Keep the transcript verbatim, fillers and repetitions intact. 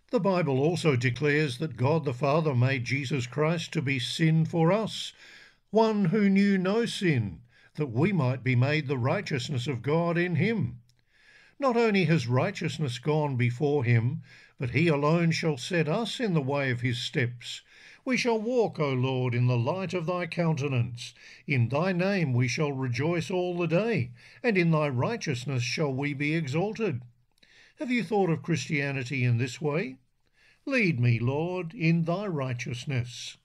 The Bible also declares that God the Father made Jesus Christ to be sin for us, one who knew no sin, that we might be made the righteousness of God in him. Not only has righteousness gone before him, but he alone shall set us in the way of his steps. We shall walk, O Lord, in the light of thy countenance. In thy name we shall rejoice all the day, and in thy righteousness shall we be exalted. Have you thought of Christianity in this way? Lead me, Lord, in thy righteousness.